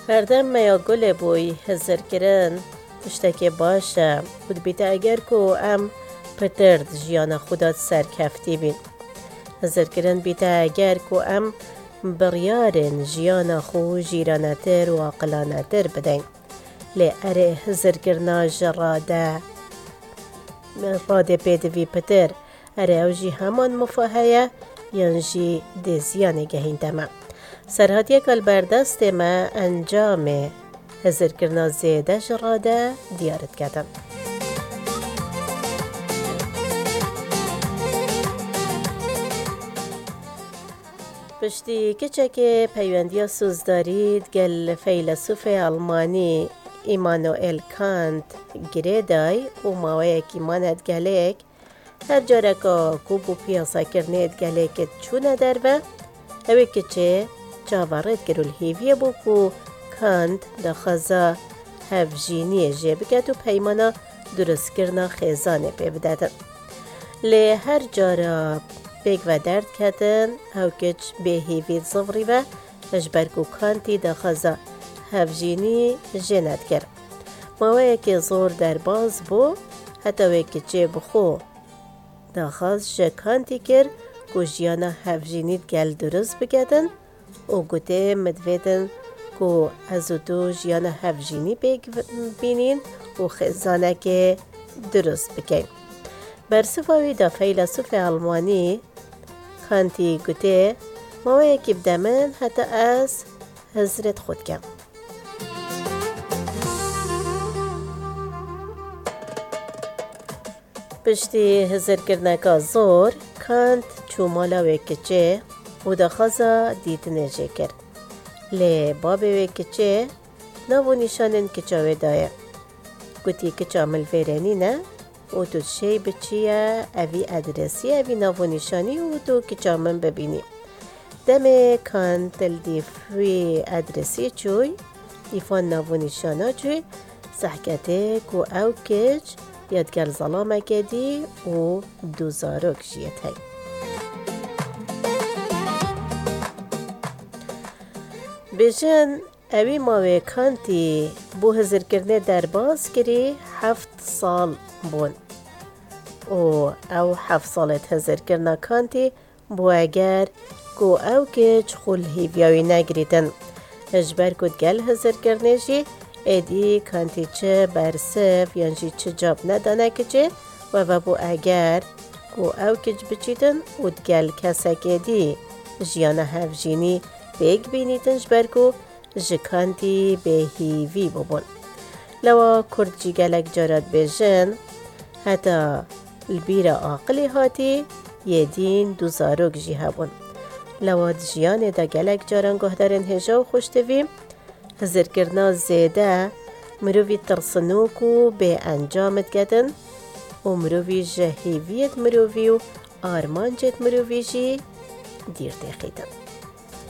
هردم میا گل بوی هزر کرن تشتکی باشه بود بیت اگر کو ام پترد جیانا خودت سرکفتی بین هزر کرن بیت اگر کو ام بریارن جیانا خو جیرانتر و عقلانتر بدین لی اره هزر کرنا جراده راده پیدوی پتر اره او جی همان مفاهیه ینجی دیزیانی گهین تمام سرهاتیه کل بردست ما انجام هزر کرنا زیده جراده دیارت کردم پشتی کچک پیوندی سوزدارید گل فیلسوف آلمانی ایمانوئل کانت گریدای و ماویک ایماند گلیک هر جارکا کوبو پیاسا کرنید گلیکت چونه دربه اوی کچه جاوارد گرول هیویه بو کو کانت دخزا هفجینی جبکت و پیمانا درست کرنا خیزانه ببدادن لی هر جارا بیگ و درد کتن او کچ به هیوید زوری و اجبرکو کانتی دخزا هفجینی جنت کرد ماوه که زور در باز بو حتی وی کچه بخو دخز جکانتی کرد کو جیانا هفجینید گل درست بگدن او گوته مدویدن کو از دو جیانا هفجینی بینین و خزانه که درست بکن برصفاوی دا فیلسوف آلمانی کانتی گوته ما یکی بدمن حتی از حضرت خود کم پشتی حضر کرنکا زور کانت چو مالا ویکچه و دا خزا دیتنه جه کرد لی باب ویکچه ناو نشانن کچاوه دایه گوتی کچا ملویرنی نه و تو شی بچیه اوی ادرسی اوی ناو نشانی و تو کچا من ببینی دم کانت دیفوی ادرسی چوی دیفان ناو نشانا چوی سحکته کو او کچ یادگل ظلامه کدی و دوزارک جیت هی بیشن اوی ماوی کانتی بو هزر کرنه در باز کری 7 سال بون و او 7 سالت هزر کرنه کانتی بو اگر کو او که چخول هیویاوی نگریدن اجبر کد گل هزر کرنه جی ایدی کانتی چه برسف یعنی چه جاب ندانه کچه و بو اگر کو او کج بچیدن و گل کسک دی جیانه هفجینی بیگ بینیدنش برکو جکانتی به هیوی ببون لوا کرد جی گلک جارد بیجن حتی البیر آقلی هاتی یه دین دوزاروک جی هبون لوا جیان دا گلک جارن گهدارن هجا و خوشتویم هزر کرنا زیده مروی ترسنوکو به انجامت گدن و مروی جهیویت مروی و آرمان جت مروی جی دیر تخیدن